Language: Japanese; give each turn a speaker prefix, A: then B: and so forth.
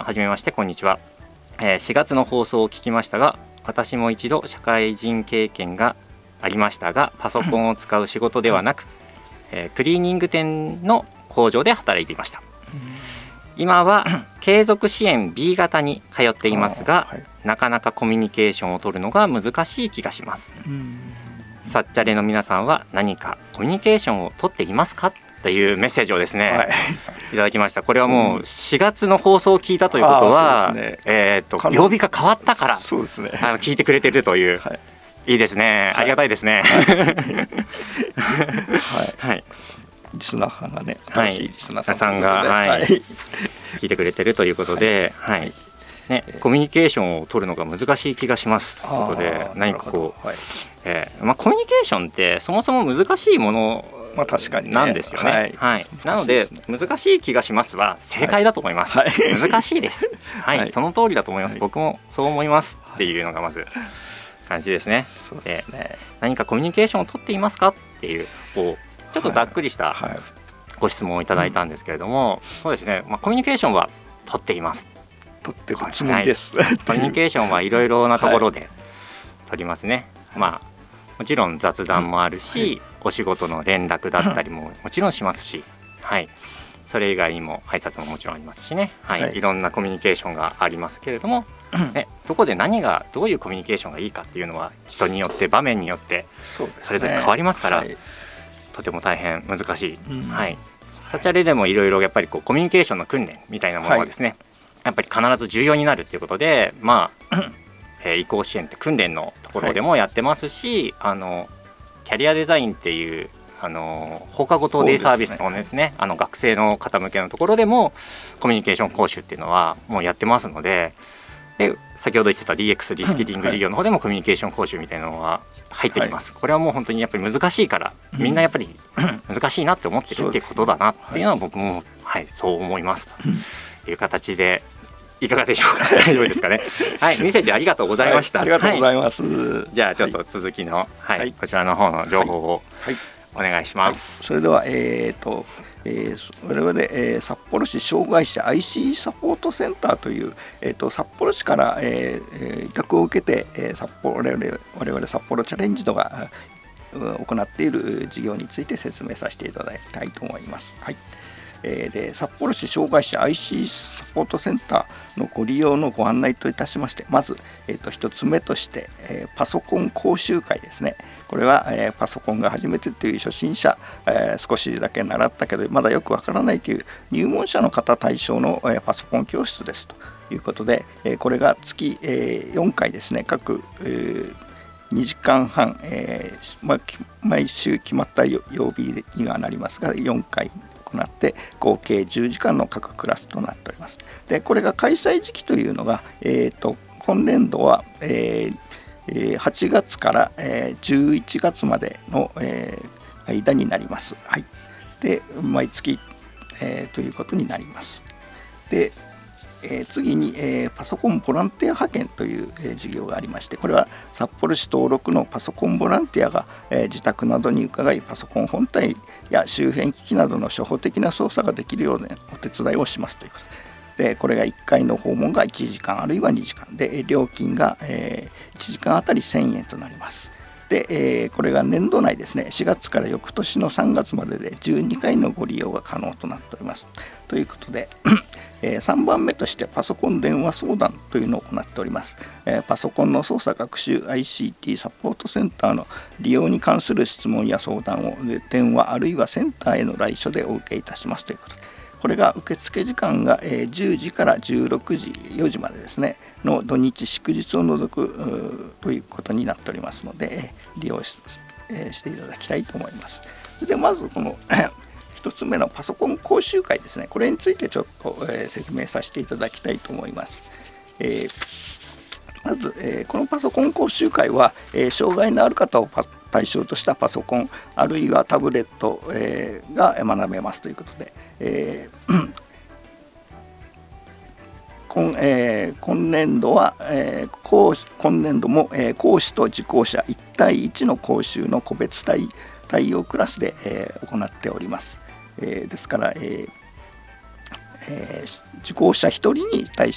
A: はじめまして、こんにちは。4月の放送を聞きましたが、私も一度社会人経験がありましたが、パソコンを使う仕事ではなく、クリーニング店の工場で働いていました。今は継続支援 B 型に通っていますが、なかなかコミュニケーションを取るのが難しい気がします。サッチャレの皆さんは何かコミュニケーションを取っていますかというメッセージをですね、いただきました。これはもう4月の放送を聞いたということは、曜日が変わったから聞いてくれてるという、いいですね、ありがたいですね。
B: リスナーさんがね、新しいリスナー
A: さんが聞いてくれてるということで、コミュニケーションを取るのが難しい気がしますということで、何かこう、コミュニケーションってそもそも難しいものなんですよね。なので難しい気がしますは正解だと思います。難しいです。その通りだと思います。僕もそう思いますっていうのがまず感じですね。何かコミュニケーションを取っていますかっていうちょっとざっくりしたご質問をいただいたんですけれども、そうですね、コミュニケーションは取っています。
B: 取ってるつもりです。
A: コミュニケーションはいろいろなところで取りますね。もちろん雑談もあるし、お仕事の連絡だったりももちろんしますし、それ以外にも挨拶ももちろんありますしね、いろんなコミュニケーションがありますけれども、どこで何がどういうコミュニケーションがいいかっていうのは人によって場面によってそれぞれ変わりますから、とても大変難しい。サチャレでもいろいろやっぱりコミュニケーションの訓練みたいなものがですね、やっぱり必ず重要になるということで、移行支援って訓練のところでもやってますし、キャリアデザインっていう放課後等デイサービスのですね、学生の方向けのところでもコミュニケーション講習っていうのはもうやってますので、先ほど言ってた DX リスキリング事業の方でもコミュニケーション講習みたいなのが入ってきます。これはもう本当にやっぱり難しいから、みんなやっぱり難しいなって思ってるっていうことだなっていうのは僕もそう思いますという形で、いかがでしょうか。大丈夫ですかね。メッセージありがとうございました。
B: ありがとうございます。
A: じゃあちょっと続きのこちらの方の情報をお願いします。
B: それでは我々、札幌市障害者 IC サポートセンターという、札幌市から、委託を受けて、我々札幌チャレンジドが行っている事業について説明させていただきたいと思います。で札幌市障害者 IC サポートセンターのご利用のご案内といたしまして、まず、1つ目として、パソコン講習会ですね。これは、パソコンが初めてという初心者、少しだけ習ったけどまだよくわからないという入門者の方対象の、パソコン教室ですということで、これが月、4回ですね、各、2時間半、毎週決まった曜日にはなりますが4回行って合計10時間の各クラスとなっております。でこれが開催時期というのが、今年度は、8月から11月までの間になります。で毎月ということになります。で次にパソコンボランティア派遣という事業がありまして、これは札幌市登録のパソコンボランティアが自宅などに伺い、パソコン本体や周辺機器などの初歩的な操作ができるようなお手伝いをしますということで、これが1回の訪問が1時間あるいは2時間で、料金が1時間あたり1000円となります。でこれが年度内ですね、4月から翌年の3月までで12回のご利用が可能となっております。ということで3番目としてパソコン電話相談というのを行っております。パソコンの操作学習 ICT サポートセンターの利用に関する質問や相談を電話あるいはセンターへの来所でお受けいたしますということで、これが受付時間が10時から16時4時までですねの土日祝日を除くということになっておりますので、利用していただきたいと思います。でまずこの1つ目のパソコン講習会ですね、これについてちょっと説明させていただきたいと思います。まずこのパソコン講習会は障害のある方を対象としたパソコンあるいはタブレットが学べますということで、今年度は今年度も講師と受講者1対1の講習の個別対応クラスで行っております。ですから受講者1人に対し